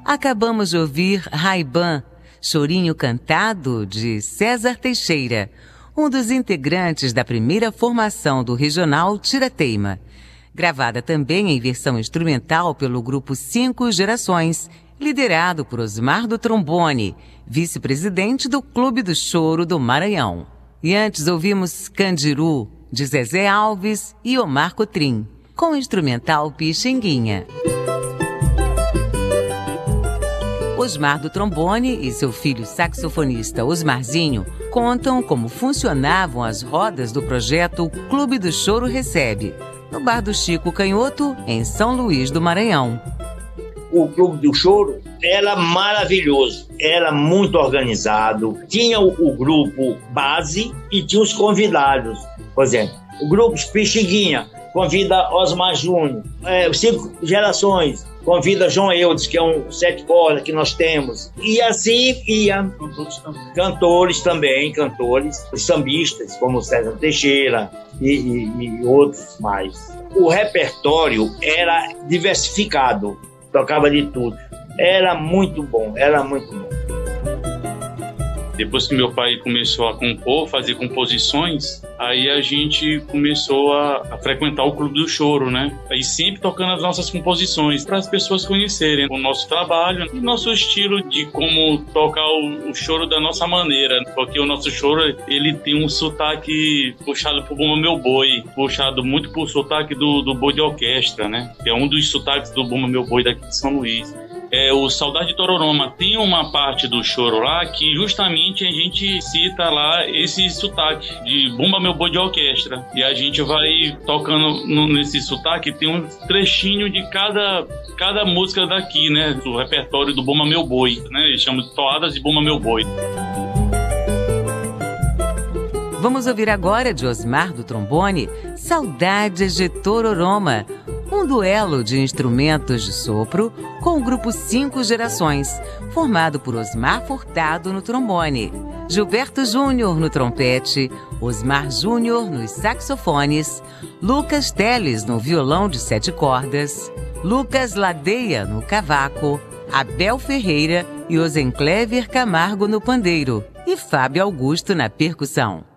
Acabamos de ouvir Ray-Ban, chorinho cantado de César Teixeira, um dos integrantes da primeira formação do Regional Tira-Teima. Gravada também em versão instrumental pelo grupo 5 Gerações, liderado por Osmar do Trombone, vice-presidente do Clube do Choro do Maranhão. E antes ouvimos Candiru, de Zezé Alves e Omar Cotrim, com o instrumental Pixinguinha. Osmar do Trombone e seu filho saxofonista Osmarzinho contam como funcionavam as rodas do projeto Clube do Choro Recebe, no Bar do Chico Canhoto, em São Luís do Maranhão. O Clube do Choro era maravilhoso, era muito organizado, tinha o grupo base e tinha os convidados. Por exemplo, o grupo Pixinguinha convida Osmar Júnior, os 5 Gerações convida João Eudes, que é um 7 cordas que nós temos. E assim ia. Cantores também, os sambistas, como César Teixeira e outros mais. O repertório era diversificado, tocava de tudo. Era muito bom, era muito bom. Depois que meu pai começou a compor, fazer composições, aí a gente começou a frequentar o Clube do Choro, né? Aí sempre tocando as nossas composições, para as pessoas conhecerem o nosso trabalho e nosso estilo de como tocar o choro da nossa maneira. Porque o nosso choro, ele tem um sotaque puxado por Bumba Meu Boi, puxado muito por sotaque do boi de orquestra, né? Que é um dos sotaques do Bumba Meu Boi daqui de São Luís. O Saudade de Tororoma tem uma parte do choro lá que justamente a gente cita lá esse sotaque de Bumba Meu Boi de orquestra. E a gente vai tocando nesse sotaque, tem um trechinho de cada música daqui, né? Do repertório do Bumba Meu Boi, né? Eles chamam de toadas de Bumba Meu Boi. Vamos ouvir agora de Osmar do Trombone, Saudades de Tororoma, um duelo de instrumentos de sopro com o grupo 5 Gerações, formado por Osmar Furtado no trombone, Gilberto Júnior no trompete, Osmar Júnior nos saxofones, Lucas Teles no violão de 7 cordas, Lucas Ladeia no cavaco, Abel Ferreira e Osenclever Camargo no pandeiro e Fábio Augusto na percussão.